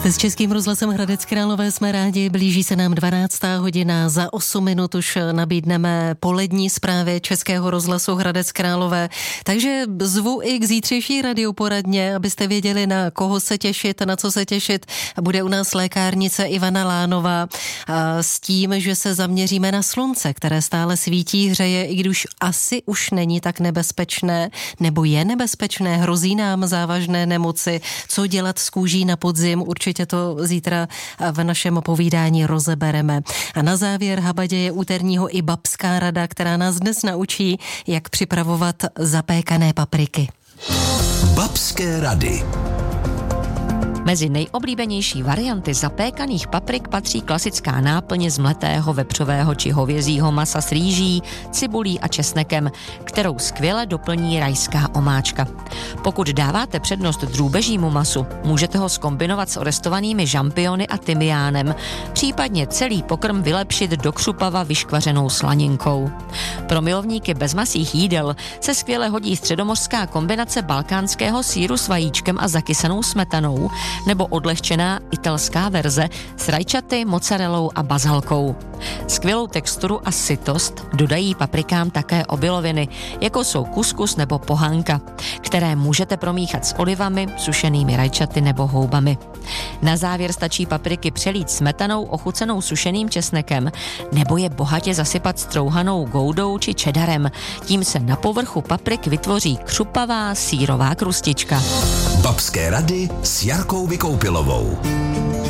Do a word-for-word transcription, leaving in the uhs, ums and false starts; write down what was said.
S Českým rozhlasem Hradec Králové jsme rádi, blíží se nám dvanáctá hodina, za osm minut už nabídneme polední zprávy Českého rozhlasu Hradec Králové, takže zvu i k zítřejší radioporadně, abyste věděli, na koho se těšit, na co se těšit. Bude u nás lékárnice Ivana Lánová s tím, že se zaměříme na slunce, které stále svítí, hřeje, i když asi už není tak nebezpečné, nebo je nebezpečné, hrozí nám závažné nemoci, co dělat s kůží na podzim, určitě to zítra v našem povídání rozebereme. A na závěr habaděje úterního i babská rada, která nás dnes naučí, jak připravovat zapékané papriky. Babské rady. Mezi nejoblíbenější varianty zapékaných paprik patří klasická náplň z mletého vepřového či hovězího masa s rýží, cibulí a česnekem, kterou skvěle doplní rajská omáčka. Pokud dáváte přednost drůbežímu masu, můžete ho zkombinovat s orestovanými žampiony a tymiánem, případně celý pokrm vylepšit do křupava vyškvařenou slaninkou. Pro milovníky bezmasých jídel se skvěle hodí středomořská kombinace balkánského sýru s vajíčkem a zakysanou smetanou, nebo odlehčená italská verze s rajčaty, mozzarellou a bazalkou. Skvělou texturu a sytost dodají paprikám také obiloviny, jako jsou kuskus nebo pohanka, které můžete promíchat s olivami, sušenými rajčaty nebo houbami. Na závěr stačí papriky přelít smetanou ochucenou sušeným česnekem nebo je bohatě zasypat strouhanou goudou či cheddarem. Tím se na povrchu paprik vytvoří křupavá sýrová krustička. Babské rady s Jarkou Vykoupilovou.